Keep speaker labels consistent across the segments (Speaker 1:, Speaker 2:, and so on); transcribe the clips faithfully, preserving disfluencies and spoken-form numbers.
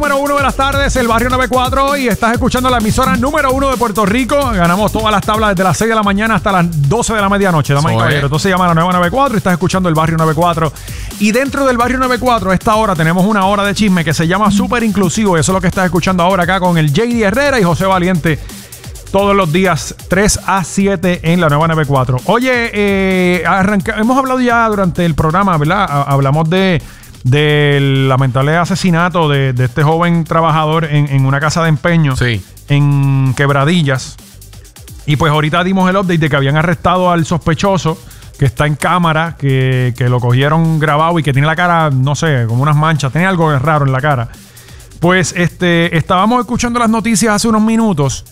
Speaker 1: Número uno de las tardes, el Barrio noventa y cuatro, y estás escuchando la emisora número uno de Puerto Rico. Ganamos todas las tablas desde las seis de la mañana hasta las doce de la medianoche, damas y caballeros. Entonces se llama la nueva noventa y cuatro y estás escuchando el Barrio noventa y cuatro. Y dentro del Barrio noventa y cuatro, a esta hora tenemos una hora de chisme que se llama Súper Inclusivo. Eso es lo que estás escuchando ahora acá con el J D Herrera y José Valiente. Todos los días, tres a siete en la nueva noventa y cuatro. Oye, eh, arranca, hemos hablado ya durante el programa, ¿verdad? Hablamos de... del lamentable asesinato de, de este joven trabajador en, en una casa de empeño, sí, en Quebradillas. Y pues ahorita dimos el update de que habían arrestado al sospechoso, que está en cámara, que, que lo cogieron grabado y que tiene la cara, no sé, como unas manchas, tiene algo raro en la cara. Pues este, estábamos escuchando las noticias hace unos minutos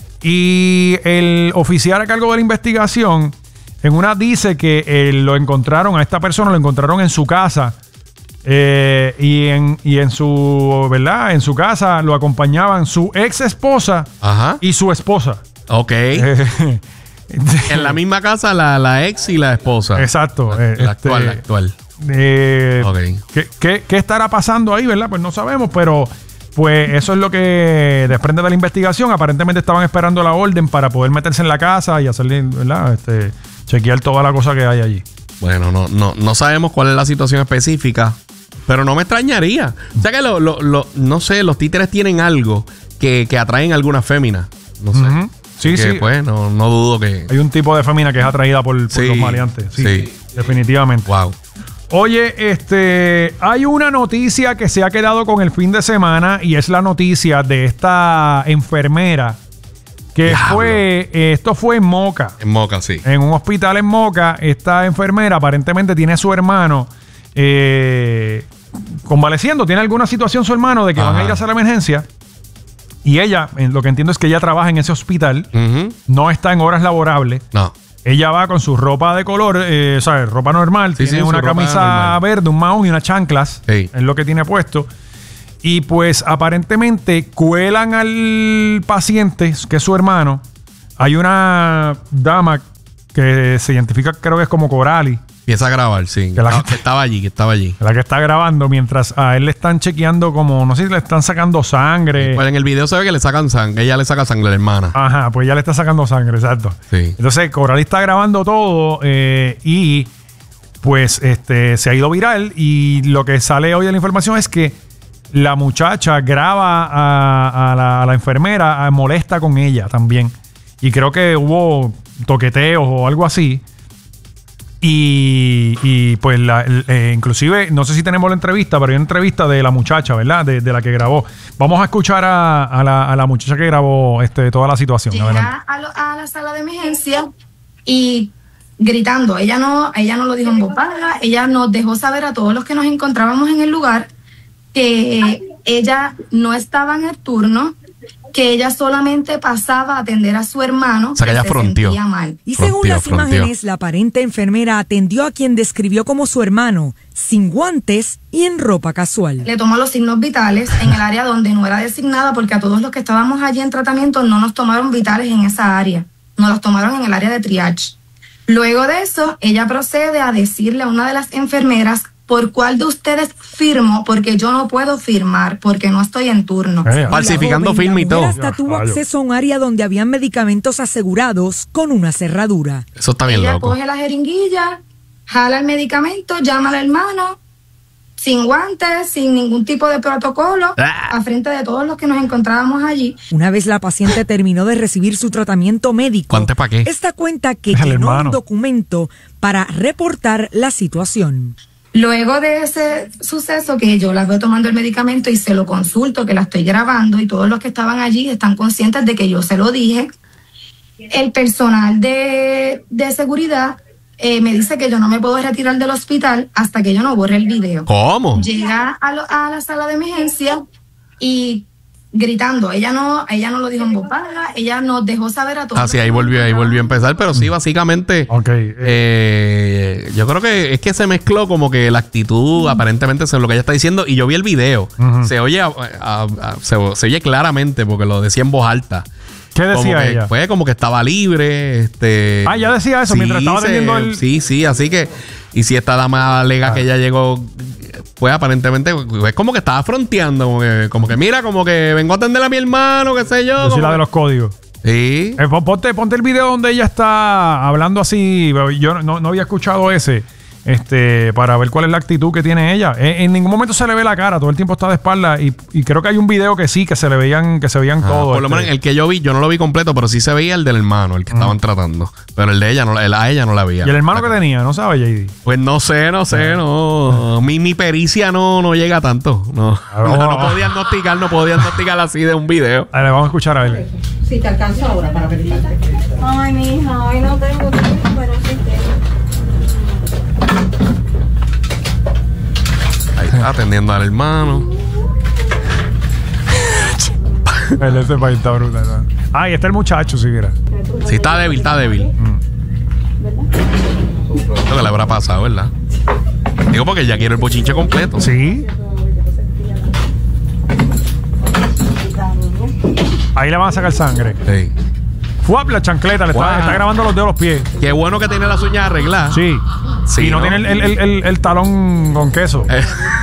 Speaker 1: y el oficial a cargo de la investigación en una dice que eh, lo encontraron, a esta persona lo encontraron en su casa. Eh, y, en, y en su, ¿verdad? En su casa lo acompañaban su ex esposa, ajá, y su esposa.
Speaker 2: Ok. Eh, en la misma casa la, la ex y la esposa.
Speaker 1: Exacto.
Speaker 2: La,
Speaker 1: eh,
Speaker 2: la
Speaker 1: este,
Speaker 2: actual, la actual.
Speaker 1: Eh, okay. ¿qué, qué, ¿Qué estará pasando ahí, verdad? Pues no sabemos, pero pues eso es lo que desprende de la investigación. Aparentemente estaban esperando la orden para poder meterse en la casa y hacerle, ¿verdad? Este, chequear toda la cosa que hay allí.
Speaker 2: Bueno, no, no, no sabemos cuál es la situación específica. Pero no me extrañaría. O sea que, lo, lo, lo, no sé, los títeres tienen algo que, que atraen a algunas féminas. No sé. Uh-huh.
Speaker 1: Sí,
Speaker 2: que,
Speaker 1: sí.
Speaker 2: Pues no, no dudo que...
Speaker 1: Hay un tipo de fémina que es atraída por, por sí, los maleantes. Sí, sí, definitivamente.
Speaker 2: Wow.
Speaker 1: Oye, este, hay una noticia que se ha quedado con el fin de semana y es la noticia de esta enfermera que Diablo. fue, eh, esto fue en Moca.
Speaker 2: En Moca, sí.
Speaker 1: En un hospital en Moca, esta enfermera aparentemente tiene a su hermano... Eh, convaleciendo, tiene alguna situación su hermano de que Ajá. van a ir a hacer la emergencia y ella, lo que entiendo es que ella trabaja en ese hospital, uh-huh. no está en horas laborables, no. Ella va con su ropa de color, eh, ¿sabes? Ropa normal, sí, tiene sí, una camisa verde, un mahón y unas chanclas, sí. es lo que tiene puesto. Y pues aparentemente cuelan al paciente, que es su hermano. Hay una dama que se identifica, creo que es como Corali.
Speaker 2: Empieza a grabar, sí. Que, la que, que estaba allí, que estaba allí.
Speaker 1: La que está grabando mientras a él le están chequeando como, no sé si le están sacando sangre.
Speaker 2: Pues en el video se ve que le sacan sangre. Ella le saca sangre a la hermana.
Speaker 1: Ajá, pues ella le está sacando sangre, exacto. Sí. Entonces, Coral está grabando todo eh, y pues este se ha ido viral. Y lo que sale hoy de la información es que la muchacha graba a, a, la, a la enfermera, a, molesta con ella también. Y creo que hubo toqueteos o algo así. Y, y pues la, eh, inclusive no sé si tenemos la entrevista, pero hay una entrevista de la muchacha, ¿verdad? De, de la que grabó. Vamos a escuchar a, a, la, a la muchacha que grabó este, toda la situación.
Speaker 3: Llegué a, lo, a la sala de emergencia y gritando. Ella no, ella no lo dijo en voz baja. Ella nos dejó saber a todos los que nos encontrábamos en el lugar que ella no estaba en el turno, que ella solamente pasaba a atender a su hermano,
Speaker 2: o sea, que ella
Speaker 3: se
Speaker 2: fronteó.
Speaker 3: sentía mal.
Speaker 4: Y según
Speaker 2: fronteó,
Speaker 4: las
Speaker 2: fronteó.
Speaker 4: imágenes, la aparente enfermera atendió a quien describió como su hermano, sin guantes y en ropa casual.
Speaker 3: Le tomó los signos vitales en el área donde no era designada, porque a todos los que estábamos allí en tratamiento no nos tomaron vitales en esa área, nos los tomaron en el área de triage. Luego de eso, ella procede a decirle a una de las enfermeras: ¿por cuál de ustedes firmo? Porque yo no puedo firmar, porque no estoy en turno.
Speaker 2: Eh, Falsificando firma y todo.
Speaker 4: Hasta tuvo acceso a un área donde habían medicamentos asegurados con una cerradura.
Speaker 2: Eso está bien
Speaker 3: Ella
Speaker 2: loco.
Speaker 3: coge la jeringuilla, jala el medicamento, llama al hermano, sin guantes, sin ningún tipo de protocolo, ah. a frente de todos los que nos encontrábamos allí.
Speaker 4: Una vez la paciente terminó de recibir su tratamiento médico,
Speaker 2: ¿Guante para qué?
Speaker 4: Esta cuenta que llenó
Speaker 1: hermano.
Speaker 4: un documento para reportar la situación.
Speaker 3: Luego de ese suceso, que yo la veo tomando el medicamento y se lo consulto, que la estoy grabando y todos los que estaban allí están conscientes de que yo se lo dije, el personal de, de seguridad eh, me dice que yo no me puedo retirar del hospital hasta que yo no borre el video.
Speaker 2: ¿Cómo?
Speaker 3: Llega a, lo, a la sala de emergencia y gritando. Ella no, ella no lo dijo en voz baja, ella nos dejó saber a todos.
Speaker 2: Ah, sí, ahí volvió, ahí volvió a empezar, pero sí, básicamente,
Speaker 1: okay.
Speaker 2: eh, yo creo que es que se mezcló como que la actitud, uh-huh. aparentemente, es lo que ella está diciendo, y yo vi el video, uh-huh. se oye, a, a, a, se, se oye claramente, porque lo decía en voz alta,
Speaker 1: ¿Qué decía
Speaker 2: como que,
Speaker 1: ella?
Speaker 2: Pues como que estaba libre. Este,
Speaker 1: ah, ya decía eso
Speaker 2: sí,
Speaker 1: mientras estaba
Speaker 2: se,
Speaker 1: atendiendo el...
Speaker 2: Sí, sí, así que... Y si esta dama alega ah. que ella llegó... Pues aparentemente es como que estaba fronteando. Como que, como que mira, como que vengo a atender a mi hermano, qué sé yo.
Speaker 1: Yo soy la
Speaker 2: que...
Speaker 1: de los códigos.
Speaker 2: Sí.
Speaker 1: Eh, ponte, ponte el video donde ella está hablando así. Yo no, no había escuchado ese. Este, para ver cuál es la actitud que tiene ella. En, en ningún momento se le ve la cara, todo el tiempo está de espalda. Y, y creo que hay un video que sí, que se le veían, que se veían ah, todos.
Speaker 2: Por lo
Speaker 1: este.
Speaker 2: menos el que yo vi, yo no lo vi completo, pero sí se veía el del hermano, el que uh-huh. estaban tratando. Pero el de ella, no, el a ella no la veía.
Speaker 1: ¿Y el hermano que tenía? ¿No sabe, J D?
Speaker 2: Pues no sé, no sé, no. Mi, mi pericia no, no llega tanto. No. Oh. no, no puedo diagnosticar, no puedo diagnosticar así de un video.
Speaker 1: A ver, vamos a escuchar a ver.
Speaker 5: Si te alcanzo ahora para verificarte.
Speaker 3: Ay, mija, hoy no tengo tiempo, pero sí tengo.
Speaker 2: Ahí está atendiendo al hermano.
Speaker 1: El ese país está brutal, ¿no? Ah, ahí está el muchacho, si mira.
Speaker 2: Sí, está débil, está débil. Mm. Lo que le habrá pasado, ¿verdad? Digo porque ya quiere el bochinche completo.
Speaker 1: Sí. Ahí le van a sacar sangre.
Speaker 2: Sí.
Speaker 1: Fuap, la chancleta, le está, está grabando los dedos de los pies.
Speaker 2: Qué bueno que tiene las uñas arregladas.
Speaker 1: Sí.
Speaker 2: Sí,
Speaker 1: y no,
Speaker 2: ¿no?
Speaker 1: tiene el, el, el, el, el talón con queso.
Speaker 2: Eh.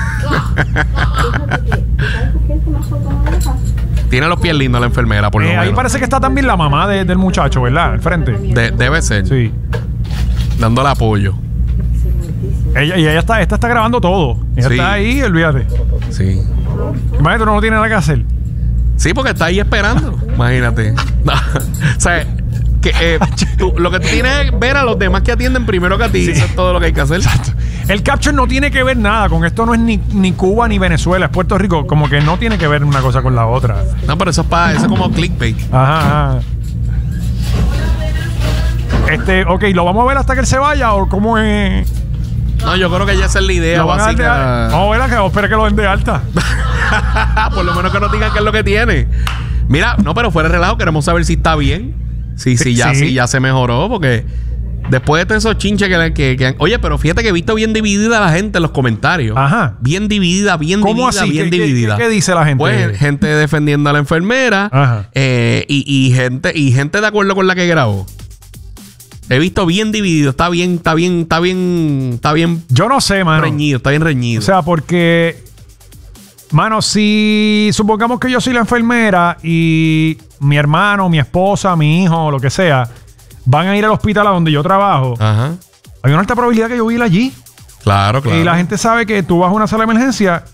Speaker 2: Tiene los pies lindos la enfermera, por lo
Speaker 1: eh,
Speaker 2: menos.
Speaker 1: Ahí parece que está también la mamá de, del muchacho, ¿verdad? Al frente.
Speaker 2: De, debe ser.
Speaker 1: Sí.
Speaker 2: Dándole apoyo.
Speaker 1: Ella, y ella está, esta está grabando todo. Ella sí. está ahí, olvídate.
Speaker 2: Sí.
Speaker 1: Imagínate, no tiene nada que hacer.
Speaker 2: Sí, porque está ahí esperando. Imagínate. O sea, que, eh, tú, lo que tú tienes es ver a los demás que atienden primero que a ti. Sí. Eso es todo lo que hay que hacer.
Speaker 1: Exacto. El capture no tiene que ver nada con esto. No es ni, ni Cuba ni Venezuela, es Puerto Rico. Como que no tiene que ver una cosa con la otra.
Speaker 2: No, pero eso es para, eso es como clickbait.
Speaker 1: Ajá, ajá. Este, ok, ¿lo vamos a ver hasta que él se vaya o cómo es?
Speaker 2: No, yo creo que ya esa es la idea básica.
Speaker 1: Vamos a ver, que espera que lo den de alta.
Speaker 2: Por lo menos que nos digan qué es lo que tiene. Mira, no, pero fuera de relajo, queremos saber si está bien. Si, si, ya, sí. si ya se mejoró, porque después de todos esos chinches que, que, que han... Oye, pero fíjate que he visto bien dividida la gente en los comentarios.
Speaker 1: Ajá.
Speaker 2: Bien dividida, bien
Speaker 1: ¿Cómo
Speaker 2: dividida,
Speaker 1: así?
Speaker 2: bien
Speaker 1: ¿Qué,
Speaker 2: dividida.
Speaker 1: ¿Qué, qué dice la gente?
Speaker 2: Pues gente defendiendo a la enfermera.
Speaker 1: Ajá.
Speaker 2: Eh, y, y gente y gente de acuerdo con la que grabó. He visto bien dividido. Está bien, está bien, está bien, está bien.
Speaker 1: Yo no sé, mano.
Speaker 2: Reñido, está bien reñido.
Speaker 1: O sea, porque... Mano, si supongamos que yo soy la enfermera y mi hermano, mi esposa, mi hijo, lo que sea, van a ir al hospital a donde yo trabajo,
Speaker 2: ajá,
Speaker 1: hay una alta probabilidad que yo voy a ir allí.
Speaker 2: Claro, claro.
Speaker 1: Y la gente sabe que tú vas a una sala de emergencia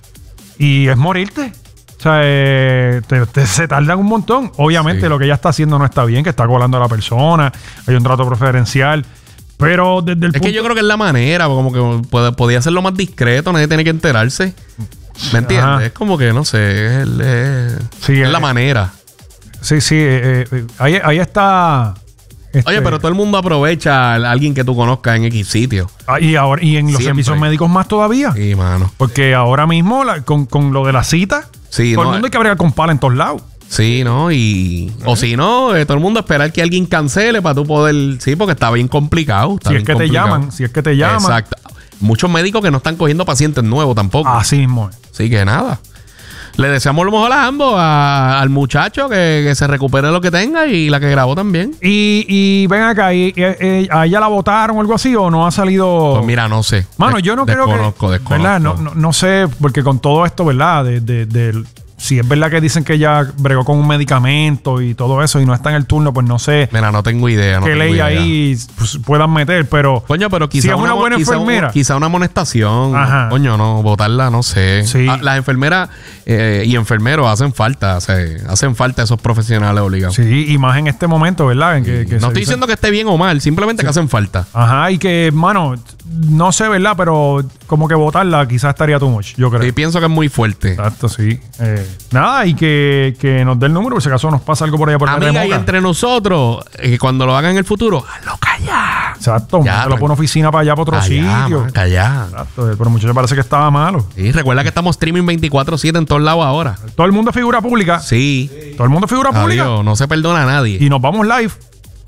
Speaker 1: y es morirte. O sea, eh, te, te, se tardan un montón. Obviamente, sí. Lo que ella está haciendo no está bien, que está colando a la persona, hay un trato preferencial. Pero desde el
Speaker 2: Es punto... que yo creo que es la manera, como que puede, podía hacerlo más discreto, nadie tiene que enterarse. ¿Me entiendes? Ajá. Es como que, no sé, es, es, sí, es eh, la manera.
Speaker 1: Sí, sí. Eh, eh, ahí, ahí está... Este...
Speaker 2: Oye, pero todo el mundo aprovecha a alguien que tú conozcas en X sitio.
Speaker 1: Ah, y, ahora, y en los
Speaker 2: Siempre.
Speaker 1: servicios médicos más todavía.
Speaker 2: Sí, mano.
Speaker 1: Porque ahora mismo, la, con, con lo de la cita,
Speaker 2: sí,
Speaker 1: todo
Speaker 2: no,
Speaker 1: el mundo hay que bregar con pala en todos lados.
Speaker 2: Sí, ¿no? Y... ¿Eh? O si no, eh, todo el mundo esperar que alguien cancele para tú poder... Sí, porque está bien complicado. Está
Speaker 1: si
Speaker 2: bien
Speaker 1: es que
Speaker 2: complicado.
Speaker 1: te llaman, si es que te llaman.
Speaker 2: Exacto. Muchos médicos que no están cogiendo pacientes nuevos tampoco.
Speaker 1: Así mismo.
Speaker 2: Así que nada. Le deseamos lo mejor a ambos, a, al muchacho que, que se recupere lo que tenga y la que grabó también.
Speaker 1: Y, y ven acá, ¿y, y, y, ¿a ella la votaron o algo así o no ha salido?
Speaker 2: Pues mira, no sé.
Speaker 1: Mano, yo no
Speaker 2: desconozco,
Speaker 1: creo que...
Speaker 2: Desconozco,
Speaker 1: ¿verdad? No, no, no sé, porque con todo esto, ¿verdad? De, de, de, si es verdad que dicen que ella bregó con un medicamento y todo eso y no está en el turno, pues no sé.
Speaker 2: Mira, no tengo idea. No
Speaker 1: qué
Speaker 2: tengo
Speaker 1: ley
Speaker 2: idea.
Speaker 1: ahí pues, puedan meter, pero...
Speaker 2: Coño, pero quizá
Speaker 1: si es
Speaker 2: una,
Speaker 1: una buena
Speaker 2: quizá
Speaker 1: enfermera.
Speaker 2: Un, quizá una amonestación.
Speaker 1: Ajá.
Speaker 2: Coño, no, votarla, no sé.
Speaker 1: Sí.
Speaker 2: Ah, las enfermeras eh, y enfermeros hacen falta. O sea, hacen falta esos profesionales obligados.
Speaker 1: Sí, y más en este momento, ¿verdad? En que, que
Speaker 2: no estoy dice... diciendo que esté bien o mal, simplemente sí. que hacen falta.
Speaker 1: Ajá, y que, hermano, no sé, ¿verdad? Pero como que votarla quizás estaría too much, yo creo.
Speaker 2: Sí, pienso que es muy fuerte.
Speaker 1: Exacto, sí. Eh, nada, y que Que, que nos dé el número, por si acaso nos pasa algo por allá por
Speaker 2: Amiga, y entre nosotros, eh, cuando lo hagan en el futuro, hazlo callá.
Speaker 1: Exacto, ya, lo pone oficina para allá, para otro
Speaker 2: callá,
Speaker 1: sitio.
Speaker 2: Man, callá.
Speaker 1: Exacto, pero muchacho parece que estaba malo.
Speaker 2: Sí, recuerda que estamos streaming veinticuatro siete en todos lados ahora.
Speaker 1: Todo el mundo es figura pública.
Speaker 2: Sí.
Speaker 1: Todo el mundo es figura pública.
Speaker 2: Adiós, no se perdona a nadie.
Speaker 1: Y nos vamos live.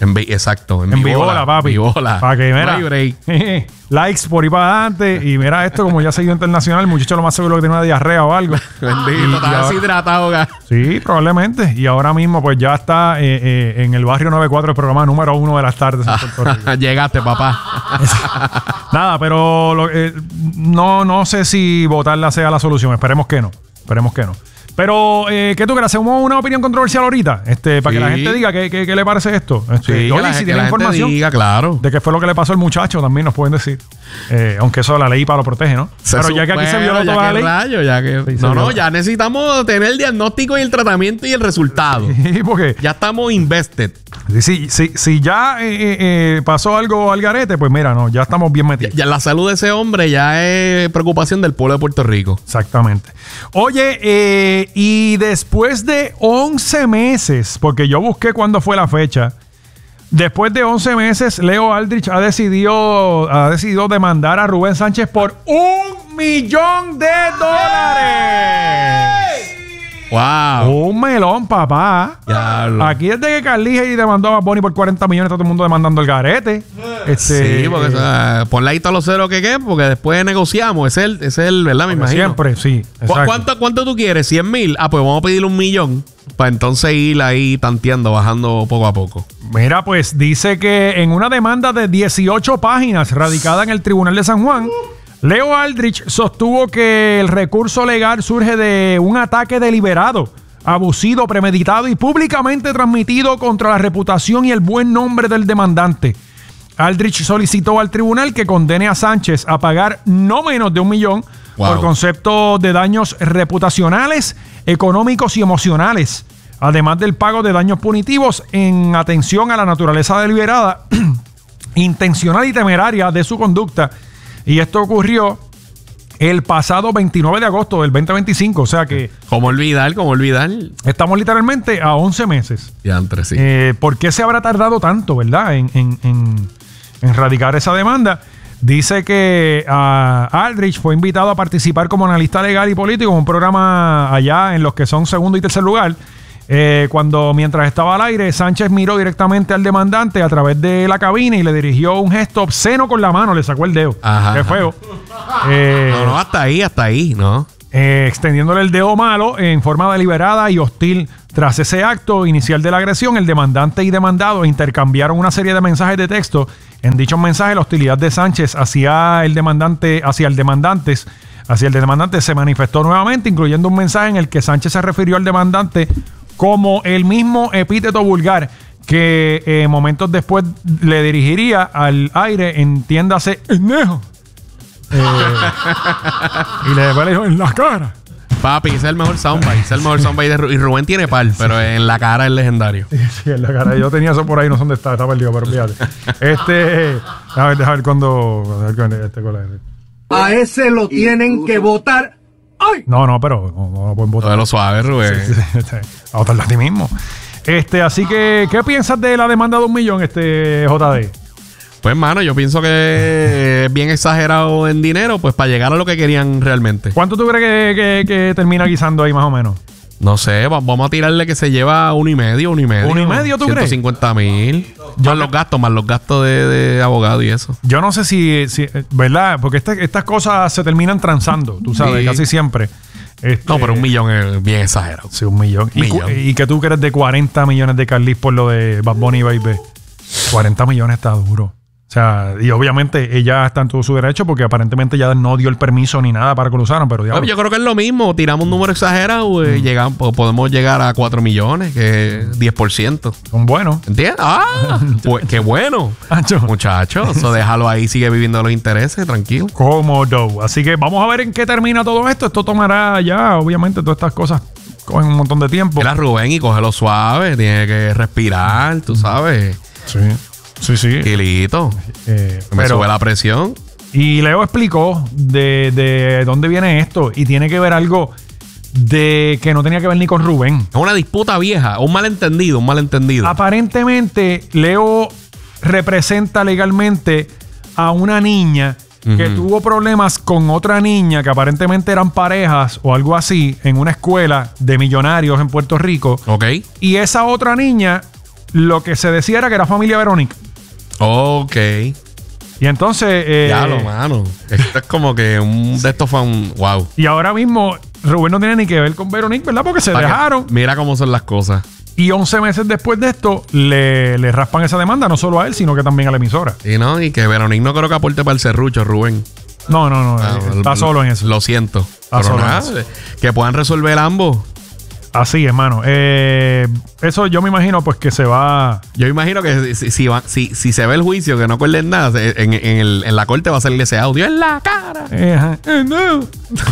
Speaker 2: En vi- exacto. En,
Speaker 1: En
Speaker 2: Vibola,
Speaker 1: Vibola, papi.
Speaker 2: Vibola.
Speaker 1: Para que, mira,
Speaker 2: No hay break.
Speaker 1: likes por ahí para adelante. Y mira esto, como ya ha seguido internacional, el muchacho lo más seguro que tiene una diarrea o algo.
Speaker 2: Bendito, está deshidratado, ga.
Speaker 1: Sí, probablemente. Y ahora mismo, pues ya está eh, eh, en el Barrio noventa y cuatro, el programa número uno de las tardes en Puerto Rico.
Speaker 2: Llegaste, papá.
Speaker 1: Nada, pero lo- eh, no, no sé si votarla sea la solución. Esperemos que no. Esperemos que no. Pero, eh, ¿qué tú crees? ¿Hacemos una opinión controversial ahorita? Este, para
Speaker 2: Sí.
Speaker 1: que la gente diga qué, qué, qué le parece esto. Este,
Speaker 2: Sí, que
Speaker 1: oye,
Speaker 2: la,
Speaker 1: si
Speaker 2: que
Speaker 1: tiene
Speaker 2: la gente
Speaker 1: información
Speaker 2: diga, claro.
Speaker 1: de qué fue lo que le pasó al muchacho, también nos pueden decir. Eh, aunque eso la ley para lo protege, ¿no?
Speaker 2: Se
Speaker 1: Pero ya que aquí se
Speaker 2: supone,
Speaker 1: violó
Speaker 2: ya
Speaker 1: toda la
Speaker 2: que
Speaker 1: ley.
Speaker 2: rayo, ya que...
Speaker 1: Sí, se
Speaker 2: no, no,
Speaker 1: violó.
Speaker 2: ya necesitamos tener el diagnóstico y el tratamiento y el resultado.
Speaker 1: Sí, porque
Speaker 2: Ya estamos invested.
Speaker 1: si, si, si ya eh, eh, eh, pasó algo al garete, pues mira, no, ya estamos bien
Speaker 2: Ya,
Speaker 1: metidos.
Speaker 2: ya la salud de ese hombre ya es preocupación del pueblo de Puerto Rico.
Speaker 1: Exactamente. Oye, eh, y después de once meses, porque yo busqué cuándo fue la fecha, después de once meses, Leo Aldrich ha decidido, ha decidido demandar a Rubén Sánchez por un millón de dólares.
Speaker 2: ¡Wow!
Speaker 1: Un melón, papá.
Speaker 2: Diablo.
Speaker 1: Aquí desde que Carly demandó a Bad Bunny por cuarenta millones, está todo el mundo demandando el garete. Este,
Speaker 2: Sí, porque o sea, ponle ahí todos los ceros que qué, porque después negociamos. Ese es el, ese es el ¿verdad? Me imagino.
Speaker 1: siempre, sí.
Speaker 2: ¿Cu-
Speaker 1: exacto.
Speaker 2: ¿Cuánto, ¿Cuánto tú quieres? ¿cien mil? Ah, pues vamos a pedirle un millón. Para entonces ir ahí tanteando, bajando poco a poco.
Speaker 1: Mira, pues dice que en una demanda de dieciocho páginas radicada en el Tribunal de San Juan, Leo Aldrich sostuvo que el recurso legal surge de un ataque deliberado, abusivo, premeditado y públicamente transmitido contra la reputación y el buen nombre del demandante. Aldrich solicitó al tribunal que condene a Sánchez a pagar no menos de un millón
Speaker 2: Wow.
Speaker 1: por concepto de daños reputacionales, económicos y emocionales, además del pago de daños punitivos en atención a la naturaleza deliberada, intencional y temeraria de su conducta. Y esto ocurrió el pasado veintinueve de agosto del veinte veinticinco, o sea que
Speaker 2: ¿Cómo olvidar? ¿Cómo olvidar?
Speaker 1: estamos literalmente a once meses.
Speaker 2: Ya entre sí.
Speaker 1: Eh, ¿Por qué se habrá tardado tanto, verdad, en, en, en, en radicar esa demanda? Dice que uh, Aldrich fue invitado a participar como analista legal y político en un programa allá en los que son segundo y tercer lugar. Eh, cuando mientras estaba al aire, Sánchez miró directamente al demandante a través de la cabina y le dirigió un gesto obsceno con la mano, le sacó el dedo.
Speaker 2: Ajá.
Speaker 1: Qué feo. Eh,
Speaker 2: No, no, hasta ahí, hasta ahí, ¿no?
Speaker 1: eh, extendiéndole el dedo malo en forma deliberada y hostil. Tras ese acto inicial de la agresión, el demandante y demandado intercambiaron una serie de mensajes de texto. En dichos mensajes, la hostilidad de Sánchez hacia el demandante, hacia el demandante, hacia el demandante se manifestó nuevamente, incluyendo un mensaje en el que Sánchez se refirió al demandante como el mismo epíteto vulgar que eh, momentos después le dirigiría al aire, entiéndase, ennejo. Eh, y le después le dijo en la cara.
Speaker 2: Papi, ese es el mejor soundbite. Ese es el mejor soundbite de Ru- Y Rubén tiene par, pero en la cara es legendario.
Speaker 1: Sí, en la cara. Yo tenía eso por ahí, no sé dónde está, está perdido, pero fíjate. Este, a ver, déjame ver cuando. A ver, con este, con la-
Speaker 6: A ese lo tienen que votar. ¡Ay!
Speaker 1: No, no, pero no, no lo pueden votar.
Speaker 2: Todo lo suave, Rubén.
Speaker 1: Sí, sí, sí, este, a votarlo a ti mismo. Este, así que, ¿qué piensas de la demanda de un millón, este J D?
Speaker 2: Pues, mano, yo pienso que es bien exagerado en dinero, pues para llegar a lo que querían realmente.
Speaker 1: ¿Cuánto tú crees que, que, que termina guisando ahí más o menos?
Speaker 2: No sé, va- vamos a tirarle que se lleva uno y medio, uno y medio.
Speaker 1: ¿Uno y medio, tú crees?
Speaker 2: ciento cincuenta mil. Más los gastos, más los gastos de, de abogado y eso.
Speaker 1: Yo no sé si, si ¿verdad? Porque este- estas cosas se terminan transando, tú sabes,
Speaker 2: Sí.
Speaker 1: casi siempre. Este,
Speaker 2: No, pero un millón es bien exagerado.
Speaker 1: Sí, un millón. Y,
Speaker 2: Millón.
Speaker 1: cu- y que tú crees de cuarenta millones de Carlis por lo de Bad Bunny Baby. cuarenta millones está duro. O sea, y obviamente ella está en todo su derecho porque aparentemente ya no dio el permiso ni nada para que lo usaran, pero diablo.
Speaker 2: Yo creo que es lo mismo. Tiramos un número exagerado y llegamos, po- podemos llegar a cuatro millones, que es diez por ciento.
Speaker 1: Son buenos.
Speaker 2: ¿Entiendes? ¡Ah! Pues, ¡qué bueno!
Speaker 1: Ancho.
Speaker 2: Muchachos, eso déjalo ahí, sigue viviendo los intereses, tranquilo.
Speaker 1: Cómodo. Así que vamos a ver en qué termina todo esto. Esto tomará ya, obviamente, todas estas cosas cogen un montón de tiempo.
Speaker 2: Mira, Rubén, y cógelo suave, tiene que respirar, tú sabes.
Speaker 1: Sí, sí, sí.
Speaker 2: Tranquilito.
Speaker 1: Eh,
Speaker 2: Me
Speaker 1: pero-
Speaker 2: sube la presión.
Speaker 1: Y Leo explicó de, de dónde viene esto y tiene que ver algo de que no tenía que ver ni con Rubén.
Speaker 2: Es una disputa vieja, un malentendido, un malentendido.
Speaker 1: Aparentemente, Leo representa legalmente a una niña que
Speaker 2: Ujú.
Speaker 1: tuvo problemas con otra niña que aparentemente eran parejas o algo así en una escuela de millonarios en Puerto Rico.
Speaker 2: ¿Ok?
Speaker 1: Y esa otra niña lo que se decía era que era familia Verónica.
Speaker 2: Ok.
Speaker 1: Y entonces... Eh,
Speaker 2: ya lo, mano. Esto es como que un de estos fue un... Wow.
Speaker 1: Y ahora mismo Rubén no tiene ni que ver con Verónica, ¿verdad? Porque se
Speaker 2: Pa'
Speaker 1: dejaron.
Speaker 2: que- mira cómo son las cosas.
Speaker 1: Y once meses después de esto, le, le raspan esa demanda, no solo a él, sino que también a la emisora.
Speaker 2: Y no, y que Verónica no creo que aporte para el serrucho, Rubén.
Speaker 1: No, no, no.
Speaker 2: Ah,
Speaker 1: eh, está solo en eso.
Speaker 2: Lo siento.
Speaker 1: Está
Speaker 2: Pero
Speaker 1: solo en
Speaker 2: nada,
Speaker 1: eso.
Speaker 2: eh, que puedan resolver ambos.
Speaker 1: Así, hermano. Eh, eso yo me imagino pues que se va...
Speaker 2: Yo imagino que si, si, va- si, si se ve el juicio, que no acuerden nada, se- en, en, el- en la corte va a salir ese audio en la cara.
Speaker 1: Eh, ajá. Eh, no.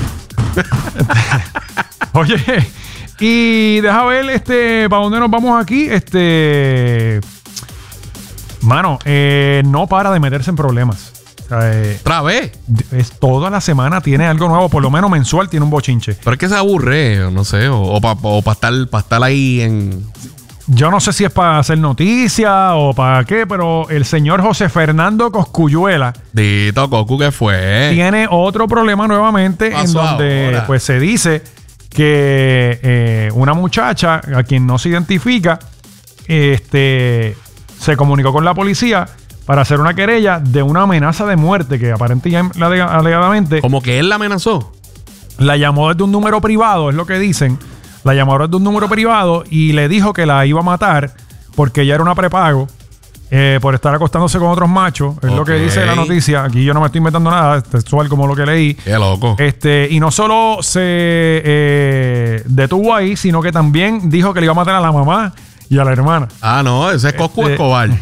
Speaker 1: Oye, y deja ver este para dónde nos vamos aquí. Este... Mano, eh, no para de meterse en problemas. O sea, eh,
Speaker 2: Otra vez.
Speaker 1: es, toda la semana tiene algo nuevo, por lo menos mensual tiene un bochinche.
Speaker 2: Pero es que se aburre, o no sé, o, o para pa estar, pa estar ahí en...
Speaker 1: Yo no sé si es para hacer noticia o para qué, pero el señor José Fernando Cosculluela
Speaker 2: Dito, Cocu, ¿qué fue?
Speaker 1: tiene otro problema nuevamente en
Speaker 2: Pasó
Speaker 1: donde
Speaker 2: ahora.
Speaker 1: pues se dice que eh, una muchacha a quien no se identifica este se comunicó con la policía para hacer una querella de una amenaza de muerte que aparentemente alegadamente
Speaker 2: Como que él la amenazó.
Speaker 1: la llamó desde un número privado, es lo que dicen. La llamó desde un número privado y le dijo que la iba a matar porque ella era una prepago eh, por estar acostándose con otros machos. Es lo que
Speaker 2: Ok.
Speaker 1: dice la noticia. Aquí yo no me estoy inventando nada, textual como lo que leí.
Speaker 2: Qué loco.
Speaker 1: Este, y no solo se eh, detuvo ahí, sino que también dijo que le iba a matar a la mamá y a la hermana.
Speaker 2: Ah, no, ese es Coscu
Speaker 1: Este,
Speaker 2: Escobar.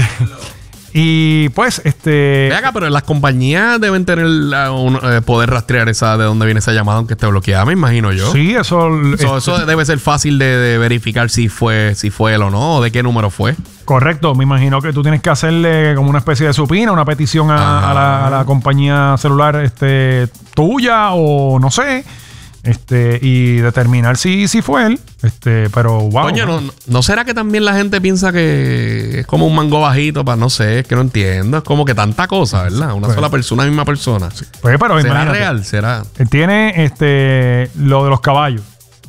Speaker 1: Y pues, este.
Speaker 2: Ve acá, pero las compañías deben tener la- un- eh, poder rastrear esa de dónde viene esa llamada, aunque esté bloqueada, me imagino yo.
Speaker 1: Sí, eso.
Speaker 2: So,
Speaker 1: este,
Speaker 2: eso debe ser fácil de, de verificar si fue, si fue él o no, o de qué número fue.
Speaker 1: Correcto, me imagino que tú tienes que hacerle como una especie de supina, una petición a, a la, a la compañía celular este, tuya o no sé, este y determinar si, si fue él. Este, pero wow.
Speaker 2: Coño, ¿no, ¿no será que también la gente piensa que es como un mango bajito para no sé? Es que no entiendo. Es como que tanta cosa, ¿verdad? Una
Speaker 1: Pues-
Speaker 2: sola persona, misma persona.
Speaker 1: Pues, pero
Speaker 2: ¿Será
Speaker 1: imagínate.
Speaker 2: real? ¿Será?
Speaker 1: Él tiene este lo de los caballos.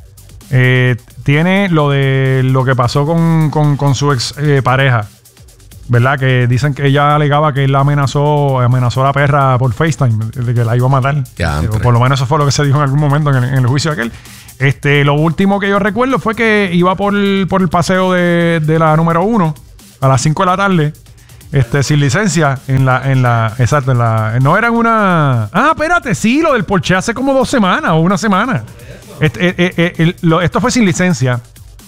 Speaker 1: Eh, tiene lo de lo que pasó con, con, con su ex eh, pareja. ¿Verdad? Que dicen que ella alegaba que él la amenazó, amenazó a la perra por FaceTime, de que la iba a matar.
Speaker 2: Ya,
Speaker 1: Eh,
Speaker 2: hombre.
Speaker 1: por lo menos eso fue lo que se dijo en algún momento en el, en el juicio aquel. Este, lo último que yo recuerdo fue que iba por el, por el paseo de, de la número uno a las cinco de la tarde. Este, sin licencia, en la, en la, exacto, en la, no eran una. Ah, espérate, sí, lo del Porsche hace como dos semanas o una semana. Este, eh, eh, eh, el- lo- esto fue sin licencia.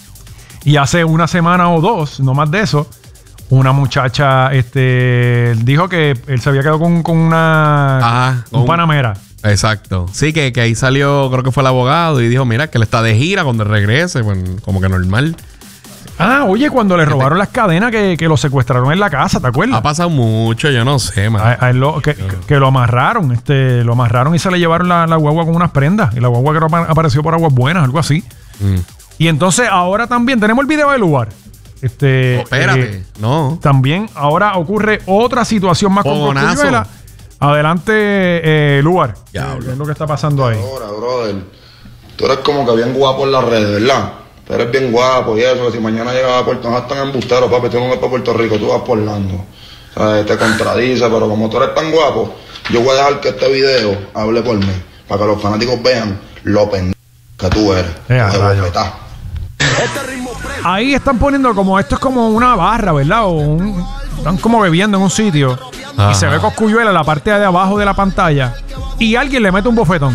Speaker 1: Y hace una semana o dos, no más de eso, una muchacha este, dijo que él se había quedado con, con una
Speaker 2: Ajá,
Speaker 1: un
Speaker 2: con-
Speaker 1: Panamera.
Speaker 2: Exacto. Sí, que, que ahí salió, creo que fue el abogado y dijo, mira, que él está de gira cuando regrese, pues, como que normal.
Speaker 1: Ah, oye, cuando le robaron las cadenas que, que lo secuestraron en la casa, ¿te acuerdas?
Speaker 2: Ha pasado mucho, yo no sé, man.
Speaker 1: A- a él lo- que, que lo amarraron, este, lo amarraron y se le llevaron la, la guagua con unas prendas. Y la guagua creo que apa- apareció por Aguas Buenas, algo así.
Speaker 2: Mm.
Speaker 1: Y entonces ahora también tenemos el video del lugar. Este,
Speaker 2: Oh, espérate,
Speaker 1: eh,
Speaker 2: no.
Speaker 1: también ahora ocurre otra situación más con
Speaker 2: Fogonazo.
Speaker 1: Cosculluela. Adelante, eh, lugar.
Speaker 2: Diablo.
Speaker 1: ¿Qué es lo que está pasando ahí?
Speaker 7: Ahora, brother, tú eres como que bien guapo en las redes, ¿verdad? Tú eres bien guapo y eso, que si mañana llegas a Puerto Rico, no están embusteros, papi, tú no vas para Puerto Rico, tú vas por Orlando. O sea, te contradice, pero como tú eres tan guapo, yo voy a dejar que este video hable por mí, para que los fanáticos vean lo pendejo que tú eres.
Speaker 1: Eh, a
Speaker 7: de
Speaker 1: rayos.
Speaker 7: bofetá.
Speaker 1: Ahí están poniendo como esto es como una barra, ¿verdad? O un- están como bebiendo en un sitio.
Speaker 2: Ajá.
Speaker 1: Y se ve Cosculluela en la parte de abajo de la pantalla. Y alguien le mete un bofetón.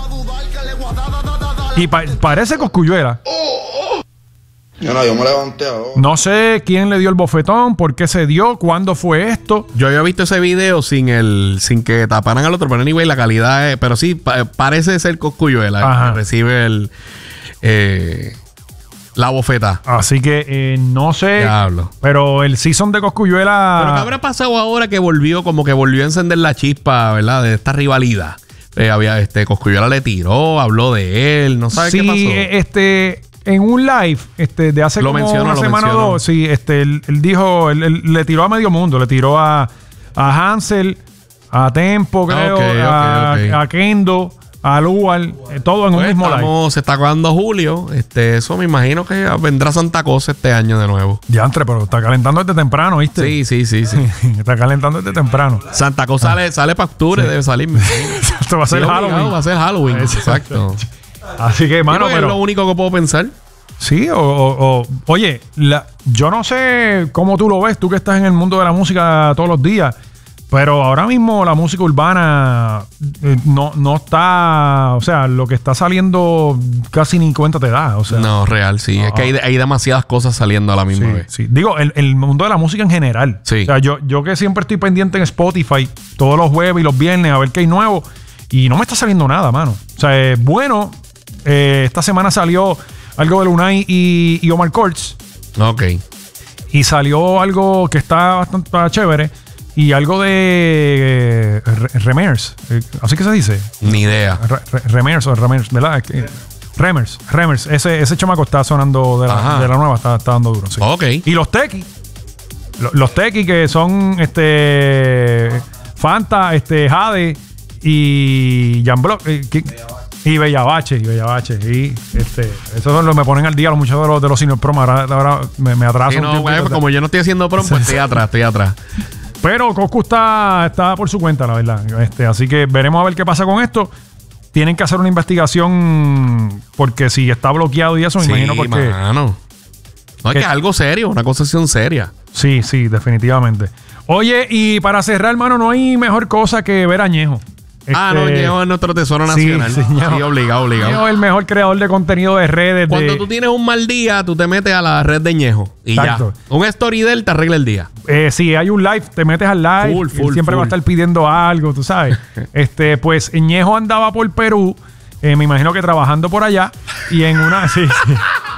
Speaker 1: Y pa- parece Cosculluela.
Speaker 7: Yo no, yo me levanté ahora.
Speaker 1: No sé quién le dio el bofetón, por qué se dio, cuándo fue esto.
Speaker 2: Yo había visto ese video sin el sin que taparan al otro, pero anyway, la calidad es, pero sí, pa- parece ser Cosculluela
Speaker 1: Ajá.
Speaker 2: que recibe el eh, la bofeta.
Speaker 1: Así que eh, no sé.
Speaker 2: Diablo.
Speaker 1: Pero el season de Cosculluela.
Speaker 2: Pero ¿qué habrá pasado ahora que volvió, como que volvió a encender la chispa, ¿verdad? De esta rivalidad. Eh, había, este, Cosculluela le tiró, habló de él, no sabes
Speaker 1: sí,
Speaker 2: qué pasó.
Speaker 1: eh, este, en un live este, de hace
Speaker 2: Lo
Speaker 1: como
Speaker 2: mencionó,
Speaker 1: una
Speaker 2: lo
Speaker 1: semana
Speaker 2: mencionó.
Speaker 1: o dos, sí, este, él, él dijo, él, él le tiró a medio mundo, le tiró a, a Hansel, a Tempo, creo,
Speaker 2: Ah, ok, ok,
Speaker 1: a,
Speaker 2: ok.
Speaker 1: a Kendo, a Lugar, eh, todo en
Speaker 2: pues
Speaker 1: un mismo
Speaker 2: estamos,
Speaker 1: live.
Speaker 2: Se está acabando julio. Este, eso me imagino que vendrá Santa Cosa este año de nuevo.
Speaker 1: Diantre, pero está calentando desde temprano, ¿viste?
Speaker 2: Sí, sí, sí, sí.
Speaker 1: Está calentando desde temprano.
Speaker 2: Santa Cosa sale, sale para octubre,
Speaker 1: Sí.
Speaker 2: debe salir.
Speaker 1: Esto va a ser
Speaker 2: Sí,
Speaker 1: Halloween.
Speaker 2: obligado, va a ser Halloween.
Speaker 1: Exacto.
Speaker 2: Exacto.
Speaker 1: Así que, mano,
Speaker 2: Creo que
Speaker 1: pero...
Speaker 2: es lo único que puedo pensar.
Speaker 1: Sí, o, o- o- oye, la- yo no sé cómo tú lo ves, tú que estás en el mundo de la música todos los días, pero ahora mismo la música urbana eh, no, no está, o sea, lo que está saliendo casi ni cuenta te da, o sea.
Speaker 2: No, real, sí.
Speaker 1: No.
Speaker 2: Es que hay, hay demasiadas cosas saliendo a la misma
Speaker 1: Sí,
Speaker 2: vez.
Speaker 1: sí. Digo, el, el mundo de la música en general.
Speaker 2: Sí.
Speaker 1: O sea, yo, yo que siempre estoy pendiente en Spotify todos los jueves y los viernes a ver qué hay nuevo y no me está saliendo nada, mano. O sea, es bueno, eh, esta semana salió algo de Lunay y, y Omar Courtz.
Speaker 2: Ok.
Speaker 1: Y salió algo que está bastante chévere. Y algo de eh, Re- Remers. eh, así que se dice.
Speaker 2: Ni idea.
Speaker 1: Re- Re- Remers o Remers, ¿verdad? Que- Remers. Remers. Ese, ese chamaco está sonando de
Speaker 2: Ajá.
Speaker 1: la, de la nueva. Está, está dando duro. Sí.
Speaker 2: Ok.
Speaker 1: Y los Tequi. Lo- Los Tequi que son este Fanta, este Jade y Jan Block. eh, que- y Bellabache. Y Bellabache. Y este. Esos son los me ponen al día los muchachos de los, de los Senior Prom. Ahora, ahora me, me atraso.
Speaker 2: Sí,
Speaker 1: un
Speaker 2: no,
Speaker 1: tiempito
Speaker 2: güey,
Speaker 1: atrás.
Speaker 2: como yo no estoy haciendo prom, pues estoy atrás, estoy atrás.
Speaker 1: Pero Coscu está, está por su cuenta, la verdad. Este, así que veremos a ver qué pasa con esto. Tienen que hacer una investigación porque si está bloqueado y eso, me
Speaker 2: Sí,
Speaker 1: imagino porque...
Speaker 2: mano. No, es
Speaker 1: ¿Qué?
Speaker 2: que es algo serio, una concesión seria.
Speaker 1: Sí, sí, definitivamente. Oye, y para cerrar, hermano, no hay mejor cosa que ver a Ñejo.
Speaker 2: Ah, no,
Speaker 1: Este,
Speaker 2: Ñejo es nuestro tesoro
Speaker 1: sí,
Speaker 2: nacional.
Speaker 1: sí,
Speaker 2: Sí,
Speaker 1: Ñejo.
Speaker 2: obligado, obligado.
Speaker 1: Ñejo es el mejor creador de contenido de redes.
Speaker 2: Cuando
Speaker 1: de,
Speaker 2: tú tienes un mal día, tú te metes a la red de Ñejo y
Speaker 1: Exacto.
Speaker 2: ya. Un story de él te arregla el día.
Speaker 1: Eh, si hay un live, te metes al live.
Speaker 2: Full,
Speaker 1: él
Speaker 2: full,
Speaker 1: siempre va a
Speaker 2: full.
Speaker 1: estar pidiendo algo, tú sabes. este, pues Ñejo andaba por Perú, eh, me imagino que trabajando por allá, y en una. Sí, sí.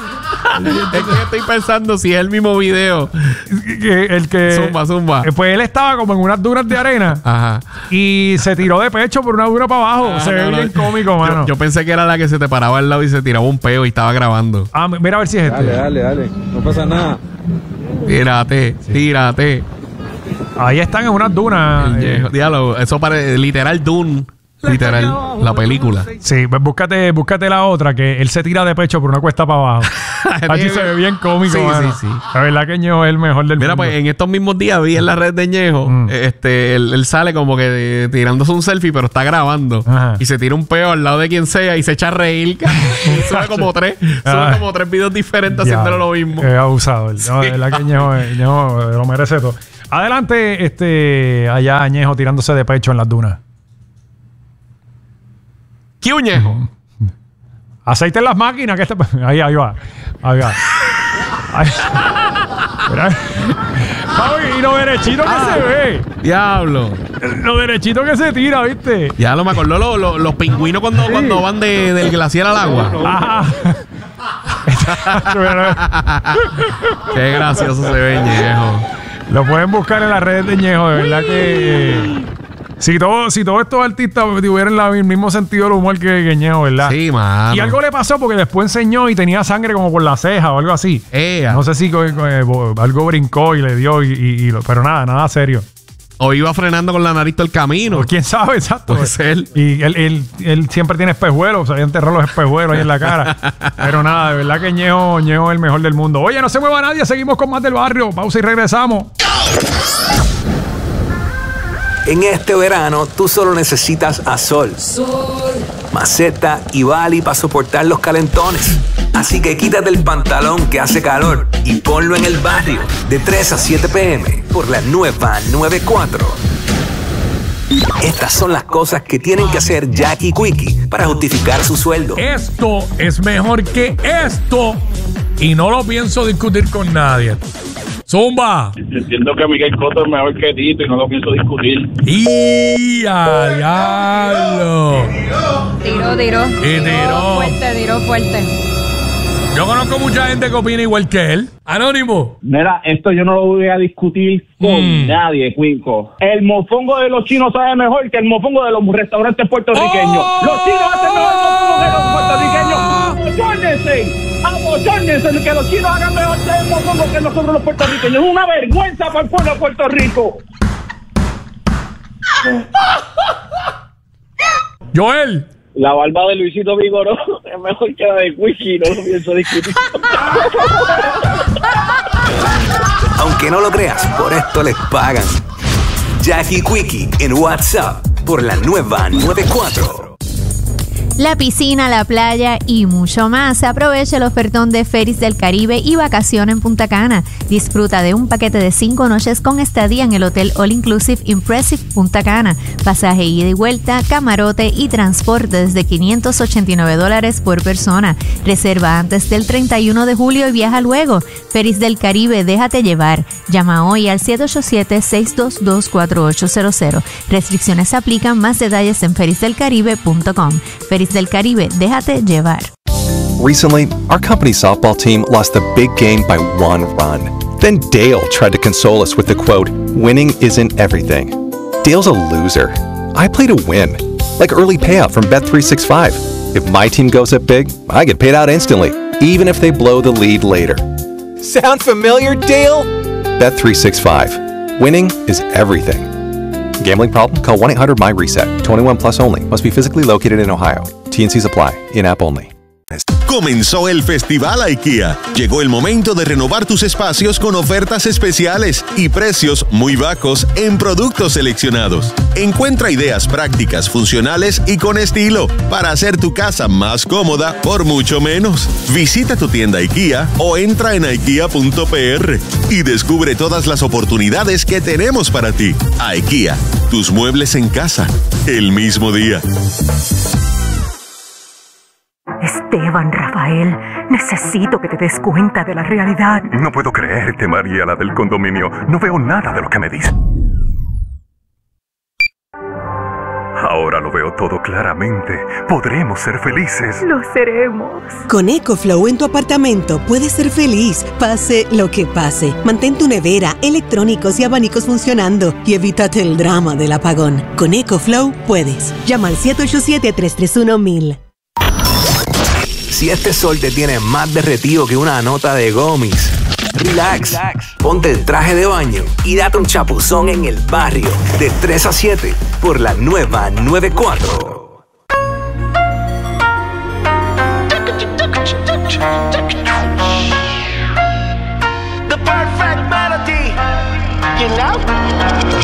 Speaker 2: Es que estoy pensando si es el mismo video.
Speaker 1: Que el que.
Speaker 2: Zumba, zumba.
Speaker 1: eh, Pues él estaba como en unas dunas de arena
Speaker 2: Ajá.
Speaker 1: y se tiró de pecho por una duna para abajo.
Speaker 2: Ah,
Speaker 1: se
Speaker 2: no,
Speaker 1: ve
Speaker 2: no.
Speaker 1: bien cómico,
Speaker 2: Yo,
Speaker 1: mano.
Speaker 2: yo pensé que era la que se te paraba al lado y se tiraba un peo y estaba grabando.
Speaker 1: Ah, mira a ver si es este.
Speaker 8: Dale, dale, dale. No pasa nada.
Speaker 2: Tírate, tírate.
Speaker 1: Ahí están en unas dunas.
Speaker 2: El
Speaker 1: eh,
Speaker 2: Ñejo. Diálogo. Eso parece literal Dune. Literal. La película.
Speaker 1: Sí, pues búscate, búscate la otra, que él se tira de pecho por una cuesta para abajo. Allí se ve bien cómico,
Speaker 2: Sí,
Speaker 1: mano.
Speaker 2: sí, sí.
Speaker 1: La verdad que Ñejo es el mejor del
Speaker 2: Mira,
Speaker 1: mundo.
Speaker 2: pues en estos mismos días vi en la red de Ñejo,
Speaker 1: Mm.
Speaker 2: este, él, él sale como que de- tirándose un selfie, pero está grabando.
Speaker 1: Ajá.
Speaker 2: Y se tira un peo al lado de quien sea y se echa a reír. Y sube como tres, sube
Speaker 1: Ah.
Speaker 2: como tres videos diferentes
Speaker 1: Ya,
Speaker 2: haciéndolo lo mismo.
Speaker 1: Es abusador. No, de verdad que Ñejo, eh, Ñejo, eh, lo merece todo. Adelante, este, allá Ñejo tirándose de pecho en las dunas.
Speaker 2: ¿Qué Ñejo?
Speaker 1: Aceite en las máquinas. Que este, ahí, ahí va. Ahí va. Ahí. Mira. Ay, y lo derechito que
Speaker 2: Ah.
Speaker 1: se ve.
Speaker 2: Diablo.
Speaker 1: Lo derechito que se tira, ¿viste?
Speaker 2: Ya lo me acordó lo- lo- los pingüinos cuando, cuando van de- del glaciar al agua.
Speaker 1: Ajá.
Speaker 2: Qué gracioso se ve Ñejo.
Speaker 1: Lo pueden buscar en las redes de Ñejo, de verdad que eh, si todo, si todos estos artistas tuvieran la- el mismo sentido del humor que, que Ñejo, ¿verdad?
Speaker 2: Sí, mano.
Speaker 1: Y algo le pasó porque después enseñó y tenía sangre como por la ceja o algo así.
Speaker 2: Ea.
Speaker 1: No sé si co- co- eh, bo- algo brincó y le dio, y, y- y lo- pero nada, nada serio.
Speaker 2: O iba frenando con la nariz todo el camino.
Speaker 1: O quién sabe, exacto.
Speaker 2: Puede ser.
Speaker 1: Y él, él- él siempre tiene espejuelos, o sea, enterró los espejuelos ahí en la cara. Pero nada, de verdad que Ñejo, Ñejo es el mejor del mundo. Oye, no se mueva nadie, seguimos con más del barrio. Pausa y regresamos.
Speaker 9: En este verano, tú solo necesitas a Sol, Maceta y Bali para soportar los calentones. Así que quítate el pantalón que hace calor y ponlo en el barrio de tres a siete p m por la nueva noventa y cuatro. Estas son las cosas que tienen que hacer Jackie y Quickie para justificar su sueldo.
Speaker 10: Esto es mejor que esto y no lo pienso discutir con nadie. Zumba.
Speaker 11: Entiendo que Miguel Cotto es mejor que Tito y no lo pienso discutir.
Speaker 10: Y a diablo.
Speaker 12: Tiro, tiro.
Speaker 10: Y tiró.
Speaker 12: Fuerte, tiro fuerte.
Speaker 10: Yo conozco mucha gente que opina igual que él. Anónimo.
Speaker 11: Mira, esto yo no lo voy a discutir con
Speaker 10: Mm.
Speaker 11: nadie, Cuico. El mofongo de los chinos sabe mejor que el mofongo de los restaurantes puertorriqueños.
Speaker 10: ¡Oh!
Speaker 11: Los chinos hacen mejor mofongo que los puertorriqueños. ¡Abocórnense! ¡Abocórnense! Que los chinos hagan mejor el mofongo que nosotros los puertorriqueños. Es una vergüenza para el pueblo de Puerto Rico.
Speaker 10: Joel.
Speaker 11: La barba de Luisito Vigoró es mejor que la de Quickie, no lo pienso discutir.
Speaker 9: Aunque no lo creas, por esto les pagan. Jackie Quickie en WhatsApp por la nueva noventa y cuatro.
Speaker 13: La piscina, la playa y mucho más. Aprovecha el ofertón de Ferries del Caribe y vacación en Punta Cana. Disfruta de un paquete de cinco noches con estadía en el Hotel All Inclusive Impressive Punta Cana. Pasaje ida y vuelta, camarote y transporte desde quinientos ochenta y nueve dólares por persona. Reserva antes del treinta y uno de julio y viaja luego. Ferries del Caribe, déjate llevar. Llama hoy al siete ocho siete, seis dos dos, cuatro ocho cero cero. Restricciones aplican. Más detalles en ferries del caribe punto com. Ferries del Caribe, déjate llevar.
Speaker 14: Recently, our company's softball team lost the big game by one run. Then Dale tried to console us with the quote, "Winning isn't everything." Dale's a loser. I play to win. Like early payout from Bet three sixty-five. If my team goes up big, I get paid out instantly, even if they blow the lead later. Sound familiar, Dale? Bet three sixty-five. Winning is everything. Gambling problem? Call one eight hundred my reset. twenty-one plus only. Must be physically located in Ohio. T and C's apply. In-app only.
Speaker 15: Comenzó el Festival IKEA. Llegó el momento de renovar tus espacios con ofertas especiales y precios muy bajos en productos seleccionados. Encuentra ideas prácticas, funcionales y con estilo para hacer tu casa más cómoda por mucho menos. Visita tu tienda IKEA o entra en ikea punto p r y descubre todas las oportunidades que tenemos para ti. IKEA, tus muebles en casa, el mismo día.
Speaker 16: Esteban, Rafael, necesito que te des cuenta de la realidad.
Speaker 17: No puedo creerte, María, la del condominio. No veo nada de lo que me dices. Ahora lo veo todo claramente. Podremos ser felices.
Speaker 16: Lo seremos.
Speaker 18: Con EcoFlow en tu apartamento puedes ser feliz, pase lo que pase. Mantén tu nevera, electrónicos y abanicos funcionando y evítate el drama del apagón. Con EcoFlow puedes. Llama al siete ocho siete, tres tres uno, mil.
Speaker 9: Si este sol te tiene más derretido que una nota de gomis, relax, relax, ponte el traje de baño y date un chapuzón en el barrio de tres a siete por la nueva noventa y cuatro.
Speaker 19: The perfect melody, you know?